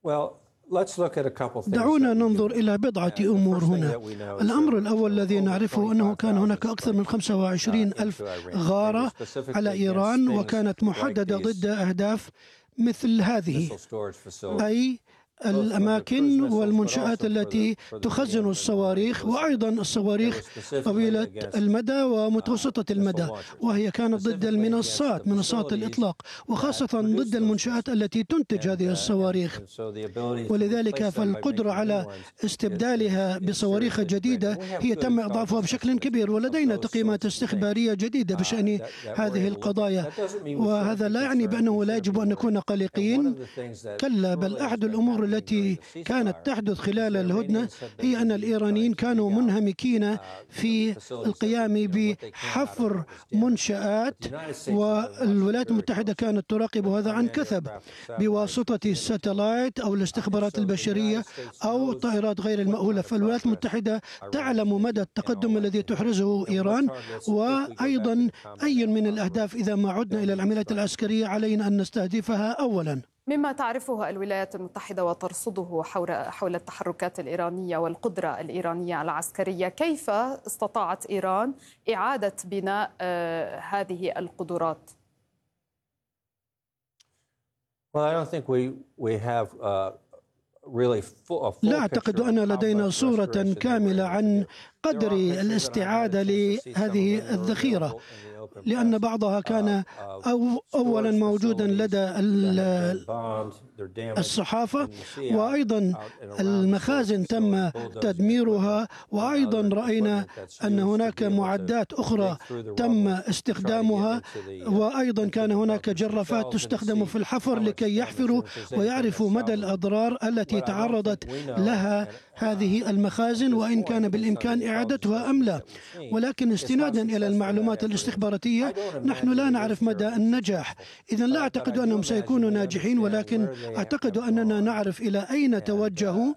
دعونا ننظر إلى بضعة أمور هنا. الأمر الأول الذي نعرفه أنه كان هناك أكثر من 25 ألف غارة على إيران، وكانت محددة ضد أهداف مثل هذه، أي الأماكن والمنشآت التي تخزن الصواريخ، وأيضا الصواريخ طويلة المدى ومتوسطة المدى، وهي كانت ضد منصات الإطلاق، وخاصة ضد المنشآت التي تنتج هذه الصواريخ. ولذلك فالقدرة على استبدالها بصواريخ جديدة هي تم إضعافها بشكل كبير، ولدينا تقييمات استخبارية جديدة بشأن هذه القضايا. وهذا لا يعني بأنه لا يجب أن نكون قلقين، كلا، بل أحد الأمور التي كانت تحدث خلال الهدنة هي أن الإيرانيين كانوا منهمكين في القيام بحفر منشآت، والولايات المتحدة كانت تراقب هذا عن كثب بواسطة الساتلايت أو الاستخبارات البشرية أو الطائرات غير المأهولة. فالولايات المتحدة تعلم مدى التقدم الذي تحرزه إيران، وأيضا أي من الأهداف إذا ما عدنا إلى العمليات العسكرية علينا أن نستهدفها أولا. مما تعرفه الولايات المتحدة وترصده حول التحركات الإيرانية والقدرة الإيرانية العسكرية، كيف استطاعت إيران إعادة بناء هذه القدرات؟ لا أعتقد أن لدينا صورة كاملة عن قدر الاستعادة لهذه الذخيرة، لأن بعضها كان أولا موجودا لدى الصحافة، وأيضا المخازن تم تدميرها، وأيضا رأينا أن هناك معدات أخرى تم استخدامها، وأيضا كان هناك جرافات تستخدم في الحفر لكي يحفروا ويعرفوا مدى الأضرار التي تعرضت لها هذه المخازن، وإن كان بالإمكان إعادتها أم لا. ولكن استنادا إلى المعلومات الاستخباراتية نحن لا نعرف مدى النجاح. إذن لا أعتقد أنهم سيكونوا ناجحين، ولكن أعتقد أننا نعرف إلى أين توجهوا،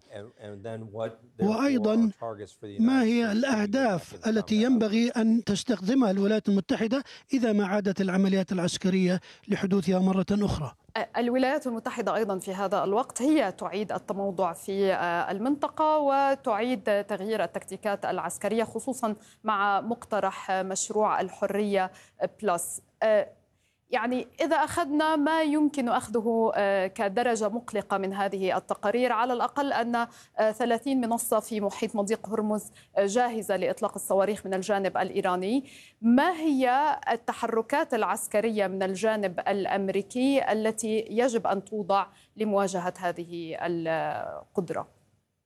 وأيضا ما هي الأهداف التي ينبغي أن تستخدمها الولايات المتحدة إذا ما عادت العمليات العسكرية لحدوثها مرة أخرى. الولايات المتحدة أيضا في هذا الوقت هي تعيد التموضع في المنطقة وتعيد تغيير التكتيكات العسكرية، خصوصا مع مقترح مشروع الحرية بلس. يعني إذا أخذنا ما يمكن أخذه كدرجة مقلقة من هذه التقارير، على الأقل أن 30 منصة في محيط مضيق هرمز جاهزة لإطلاق الصواريخ من الجانب الإيراني. ما هي التحركات العسكرية من الجانب الأمريكي التي يجب أن توضع لمواجهة هذه القدرة؟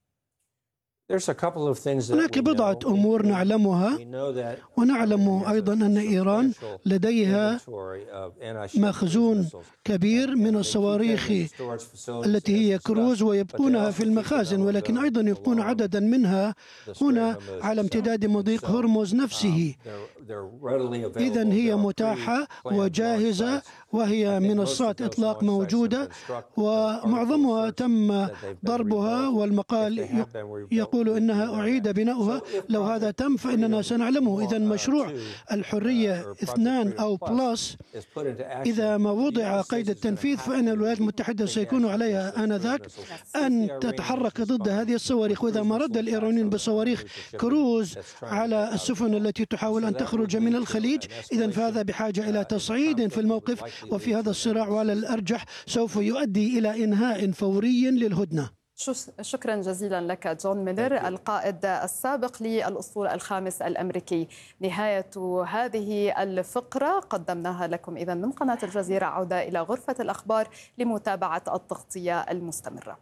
هناك بضعة أمور نعلمها، ونعلم أيضا أن إيران لديها مخزون كبير من الصواريخ التي هي كروز ويبقونها في المخازن، ولكن أيضا يبقون عددا منها هنا على امتداد مضيق هرمز نفسه. إذن هي متاحة وجاهزة، وهي منصات إطلاق موجودة ومعظمها تم ضربها، والمقال يقول إنها أعيد بناؤها. لو هذا تم فإننا سنعلمه. إذن مشروع الحرية 2 أو بلس إذا ما وضع قيد التنفيذ فإن الولايات المتحدة سيكون عليها آنذاك أن تتحرك ضد هذه الصواريخ. وإذا ما رد الإيرانيين بصواريخ كروز على السفن التي تحاول أن تخرج من الخليج، إذن فهذا بحاجة إلى تصعيد في الموقف، وفي هذا الصراع وعلى الأرجح سوف يؤدي إلى إنهاء فوري للهدنة. شكرا جزيلا لك جون ميلر، القائد السابق للأسطول الخامس الأمريكي. نهاية هذه الفقرة قدمناها لكم إذن من قناة الجزيرة. عودة إلى غرفة الأخبار لمتابعة التغطية المستمرة.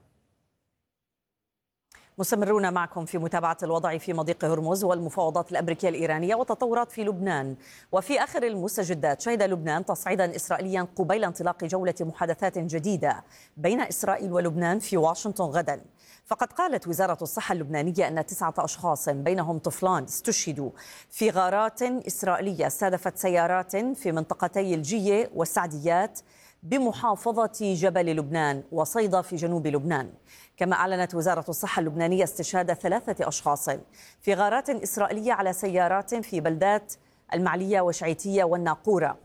مستمرون معكم في متابعة الوضع في مضيق هرمز والمفاوضات الأمريكية الإيرانية وتطورات في لبنان. وفي آخر المستجدات شهد لبنان تصعيدا إسرائيليا قبيل انطلاق جولة محادثات جديدة بين إسرائيل ولبنان في واشنطن غدا. فقد قالت وزارة الصحة اللبنانية أن 9 أشخاص بينهم طفلان استشهدوا في غارات إسرائيلية استهدفت سيارات في منطقتي الجية والسعديات بمحافظة جبل لبنان وصيدا في جنوب لبنان. كما أعلنت وزارة الصحة اللبنانية استشهاد 3 أشخاص في غارات إسرائيلية على سيارات في بلدات المعلية وشعيتية والناقورة.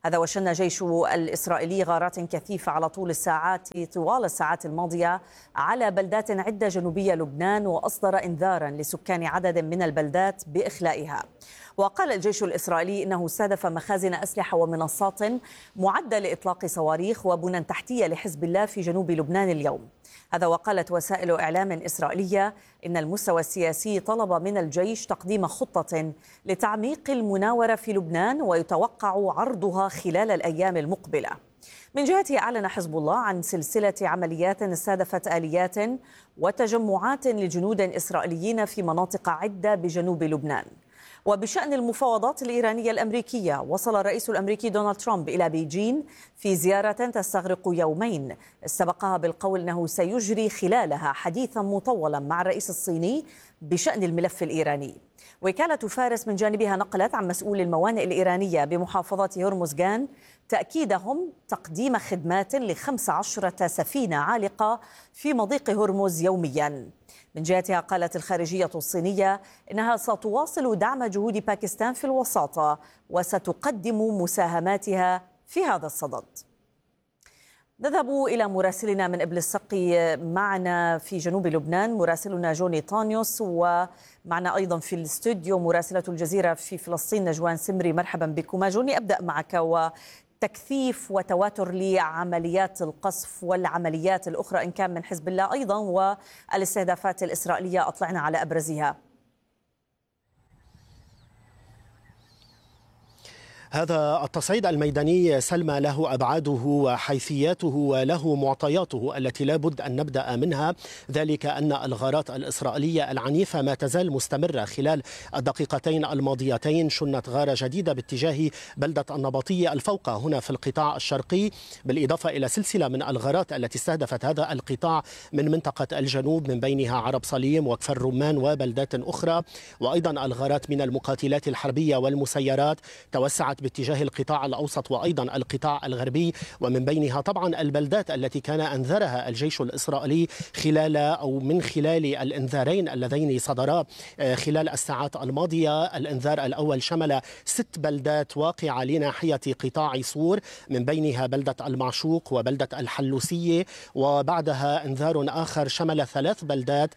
هذا وشن جيش الإسرائيلي غارات كثيفة على طول الساعات الماضية على بلدات عدة جنوبية لبنان، وأصدر إنذارا لسكان عدد من البلدات بإخلائها. وقال الجيش الإسرائيلي إنه استهدف مخازن أسلحة ومنصات معدة لإطلاق صواريخ وبنى تحتية لحزب الله في جنوب لبنان اليوم. هذا وقالت وسائل إعلام إسرائيلية إن المستوى السياسي طلب من الجيش تقديم خطة لتعميق المناورة في لبنان ويتوقع عرضها خلال الأيام المقبلة. من جهته أعلن حزب الله عن سلسلة عمليات استهدفت آليات وتجمعات لجنود إسرائيليين في مناطق عدة بجنوب لبنان. وبشأن المفاوضات الإيرانية الأمريكية، وصل الرئيس الأمريكي دونالد ترامب إلى بيجين في زيارة تستغرق يومين استبقها بالقول أنه سيجري خلالها حديثا مطولا مع الرئيس الصيني بشأن الملف الإيراني. وكالة فارس من جانبها نقلت عن مسؤول الموانئ الإيرانية بمحافظة هرمزغان تأكيدهم تقديم خدمات ل15 سفينة عالقة في مضيق هرمز يوميا. من جهتها قالت الخارجية الصينية إنها ستواصل دعم جهود باكستان في الوساطة وستقدم مساهماتها في هذا الصدد. نذهب إلى مراسلنا من إبل السقي معنا في جنوب لبنان، مراسلنا جوني طانيوس، ومعنا أيضا في الاستوديو مراسلة الجزيرة في فلسطين نجوان سمري. مرحبا بكما. جوني، أبدأ معك. تكثيف وتواتر لعمليات القصف والعمليات الأخرى إن كان من حزب الله أيضا، والاستهدافات الإسرائيلية أطلعنا على أبرزها. هذا التصعيد الميداني سلمى له أبعاده وحيثياته وله معطياته التي لا بد أن نبدأ منها، ذلك أن الغارات الإسرائيلية العنيفة ما تزال مستمرة. خلال الدقيقتين الماضيتين شنت غارة جديدة باتجاه بلدة النبطية الفوقة هنا في القطاع الشرقي، بالإضافة إلى سلسلة من الغارات التي استهدفت هذا القطاع من منطقة الجنوب، من بينها عرب صليم وكفر رمان وبلدات أخرى. وأيضا الغارات من المقاتلات الحربية والمسيرات توسعت باتجاه القطاع الأوسط وأيضا القطاع الغربي، ومن بينها طبعا البلدات التي كان أنذرها الجيش الإسرائيلي من خلال الإنذارين اللذين صدرا خلال الساعات الماضية. الإنذار الأول شمل 6 بلدات واقعة لناحية قطاع صور، من بينها بلدة المعشوق وبلدة الحلوسية، وبعدها إنذار آخر شمل 3 بلدات،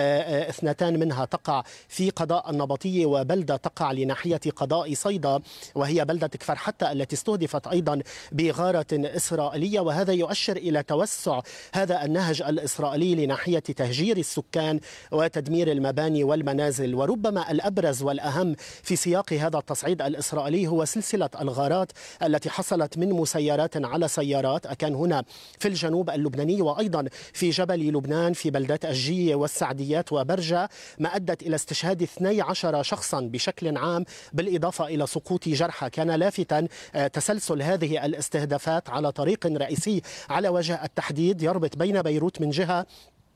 2 منها تقع في قضاء النبطية وبلدة تقع لناحية قضاء صيدا وهي بلدة كفر حتى التي استهدفت أيضا بغارة إسرائيلية. وهذا يؤشر إلى توسع هذا النهج الإسرائيلي لناحية تهجير السكان وتدمير المباني والمنازل. وربما الأبرز والأهم في سياق هذا التصعيد الإسرائيلي هو سلسلة الغارات التي حصلت من مسيرات على سيارات، أكان هنا في الجنوب اللبناني وأيضا في جبل لبنان في بلدات الجية والسعديات وبرجة، ما أدت إلى استشهاد 12 شخصا بشكل عام، بالإضافة إلى سقوط جرحى. كان لافتا تسلسل هذه الاستهدافات على طريق رئيسي على وجه التحديد يربط بين بيروت من جهة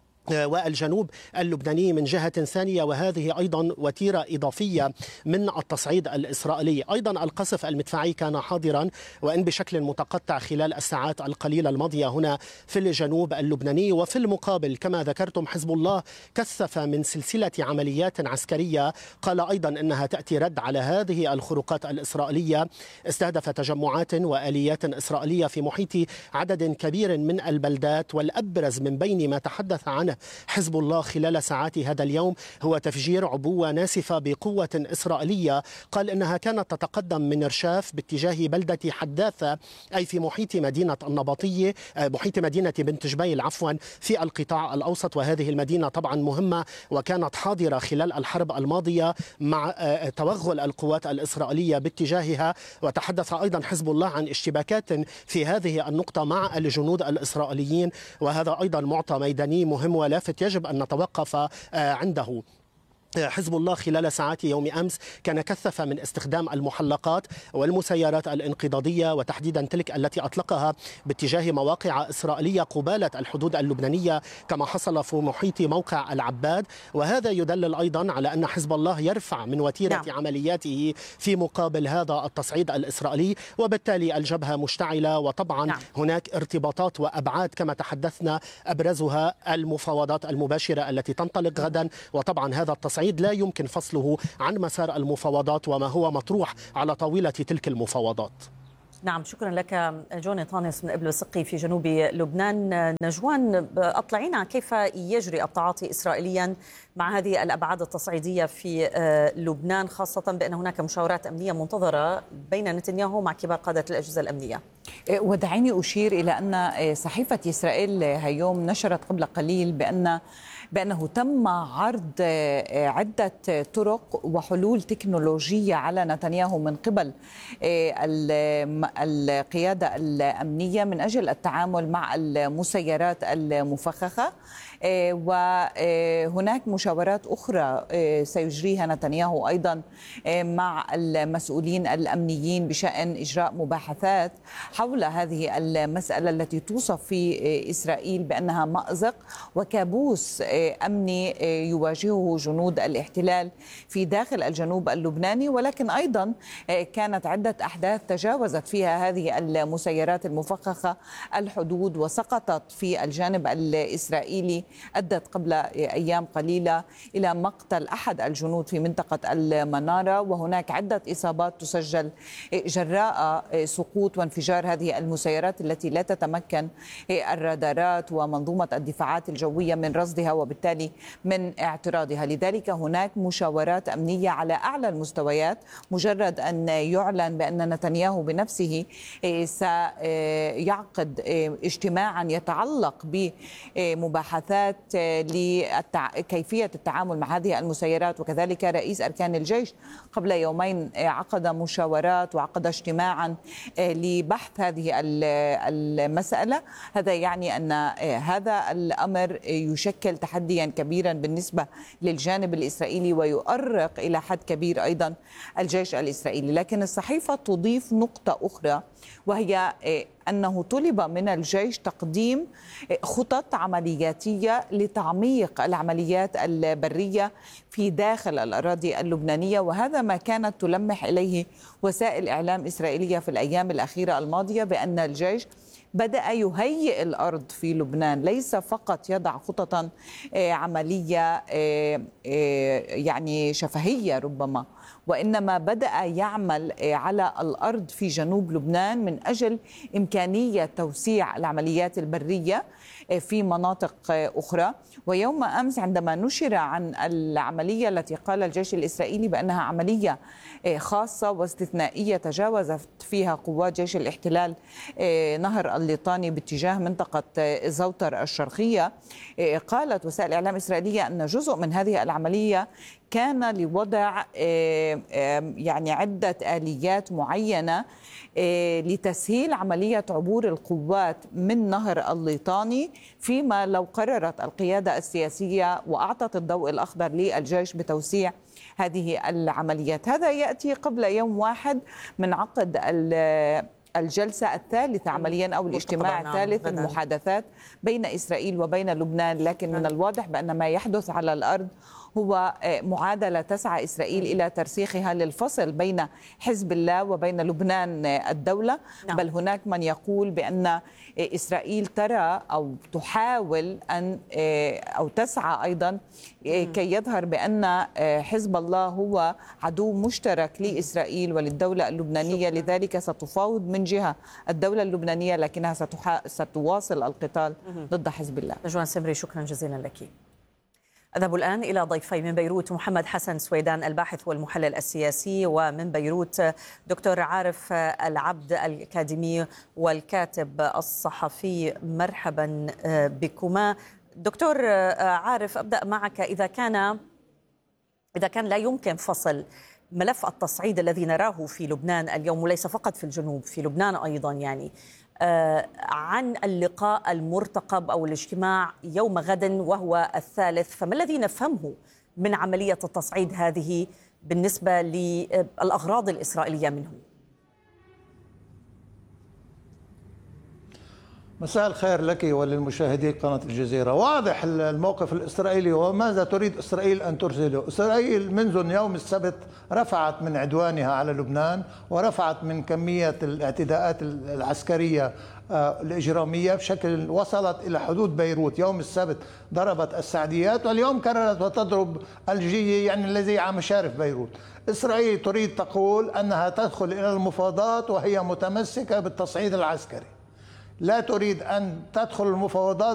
والجنوب اللبناني من جهة ثانية، وهذه أيضا وتيرة إضافية من التصعيد الإسرائيلي. أيضا القصف المدفعي كان حاضرا وإن بشكل متقطع خلال الساعات القليلة الماضية هنا في الجنوب اللبناني. وفي المقابل كما ذكرتم حزب الله كثف من سلسلة عمليات عسكرية قال أيضا أنها تأتي رد على هذه الخروقات الإسرائيلية، استهدف تجمعات وآليات إسرائيلية في محيط عدد كبير من البلدات. والأبرز من بين ما تحدث عنه حزب الله خلال ساعات هذا اليوم هو تفجير عبوة ناسفة بقوة إسرائيلية، قال إنها كانت تتقدم من رشاف باتجاه بلدة حداثة أي في محيط مدينة النبطية، محيط مدينة بنت جبيل عفوا في القطاع الأوسط. وهذه المدينة طبعا مهمة وكانت حاضرة خلال الحرب الماضية مع توغل القوات الإسرائيلية باتجاهها. وتحدث أيضا حزب الله عن اشتباكات في هذه النقطة مع الجنود الإسرائيليين، وهذا أيضا معطى ميداني مهم ولافت يجب أن نتوقف عنده. حزب الله خلال ساعات يوم أمس كان كثف من استخدام المحلقات والمسيرات الانقضاضية، وتحديدا تلك التي أطلقها باتجاه مواقع إسرائيلية قبالة الحدود اللبنانية كما حصل في محيط موقع العباد. وهذا يدلل أيضا على أن حزب الله يرفع من وتيرة عملياته في مقابل هذا التصعيد الإسرائيلي، وبالتالي الجبهة مشتعلة. وطبعا هناك ارتباطات وأبعاد كما تحدثنا، أبرزها المفاوضات المباشرة التي تنطلق غدا. وطبعا هذا التصعيد لا يمكن فصله عن مسار المفاوضات وما هو مطروح على طاولة تلك المفاوضات. نعم، شكرا لك جوني طانس من إبل السقي في جنوب لبنان. نجوان، أطلعينا كيف يجري التعاطي إسرائيليا مع هذه الأبعاد التصعيدية في لبنان، خاصة بأن هناك مشاورات أمنية منتظرة بين نتنياهو مع كبار قادة الأجهزة الأمنية. ودعيني أشير إلى أن صحيفة إسرائيل هيوم نشرت قبل قليل بأنه تم عرض عدة طرق وحلول تكنولوجية على نتنياهو من قبل القيادة الأمنية من أجل التعامل مع المسيرات المفخخة، وهناك مشاورات أخرى سيجريها نتنياهو أيضا مع المسؤولين الأمنيين بشأن إجراء مباحثات حول هذه المسألة التي توصف في إسرائيل بأنها مأزق وكابوس أمني يواجهه جنود الاحتلال في داخل الجنوب اللبناني. ولكن أيضا كانت عدة أحداث تجاوزت فيها هذه المسيرات المفخخة الحدود وسقطت في الجانب الإسرائيلي، أدت قبل أيام قليلة إلى مقتل أحد الجنود في منطقة المنارة، وهناك عدة إصابات تسجل جراء سقوط وانفجار هذه المسيرات التي لا تتمكن الرادارات ومنظومة الدفاعات الجوية من رصدها وبالتالي من اعتراضها. لذلك هناك مشاورات أمنية على أعلى المستويات. مجرد أن يعلن بأن نتنياهو بنفسه سيعقد اجتماعا يتعلق بمباحثات لكيفية التعامل مع هذه المسيرات، وكذلك رئيس أركان الجيش قبل يومين عقد مشاورات وعقد اجتماعا لبحث هذه المسألة. هذا يعني أن هذا الأمر يشكل تحديا كبيرا بالنسبة للجانب الإسرائيلي ويؤرق إلى حد كبير أيضا الجيش الإسرائيلي. لكن الصحيفة تضيف نقطة أخرى، وهي أنه طلب من الجيش تقديم خطط عملياتية لتعميق العمليات البرية في داخل الأراضي اللبنانية، وهذا ما كانت تلمح إليه وسائل إعلام إسرائيلية في الأيام الأخيرة الماضية، بأن الجيش بدأ يهيئ الأرض في لبنان، ليس فقط يضع خططا عملية يعني شفهية ربما، وإنما بدأ يعمل على الأرض في جنوب لبنان من أجل إمكانية توسيع العمليات البرية في مناطق أخرى. ويوم أمس عندما نشر عن العملية التي قال الجيش الإسرائيلي بأنها عملية خاصة واستثنائية تجاوزت فيها قوات جيش الاحتلال نهر الليطاني باتجاه منطقة زوتر الشرقية، قالت وسائل إعلام إسرائيلية أن جزء من هذه العملية كان لوضع يعني عدة آليات معينة لتسهيل عملية عبور القوات من نهر الليطاني، فيما لو قررت القيادة السياسية وأعطت الضوء الأخضر للجيش بتوسيع هذه العمليات. هذا يأتي قبل يوم واحد من عقد الجلسة الثالثة عمليا أو الاجتماع الثالث المحادثات بين إسرائيل وبين لبنان. لكن من الواضح بأن ما يحدث على الأرض هو معادلة تسعى إسرائيل إلى ترسيخها للفصل بين حزب الله وبين لبنان الدولة. بل هناك من يقول بأن إسرائيل ترى أو تحاول أن أو تسعى أيضا كي يظهر بأن حزب الله هو عدو مشترك لإسرائيل وللدولة اللبنانية. لذلك ستفاوض من جهة الدولة اللبنانية، لكنها ستواصل القتال ضد حزب الله. نجوان سمري، شكرا جزيلا لك. أذهب الآن إلى ضيفي من بيروت، محمد حسن سويدان الباحث والمحلل السياسي، ومن بيروت دكتور عارف العبد الأكاديمي والكاتب الصحفي. مرحبا بكما. دكتور عارف، أبدأ معك. إذا كان لا يمكن فصل ملف التصعيد الذي نراه في لبنان اليوم، وليس فقط في الجنوب، في لبنان أيضا يعني، عن اللقاء المرتقب أو الاجتماع يوم غد وهو الثالث، فما الذي نفهمه من عملية التصعيد هذه بالنسبة للأغراض الإسرائيلية منه؟ مساء الخير لك وللمشاهدي قناة الجزيرة. واضح الموقف الإسرائيلي وماذا تريد إسرائيل أن ترسله. إسرائيل منذ يوم السبت رفعت من عدوانها على لبنان ورفعت من كمية الاعتداءات العسكرية الإجرامية بشكل وصلت إلى حدود بيروت. يوم السبت ضربت السعديات واليوم كررت وتضرب الجية يعني الذي على مشارف بيروت. إسرائيل تريد تقول أنها تدخل إلى المفاوضات وهي متمسكة بالتصعيد العسكري، لا تريد أن تدخل المفاوضات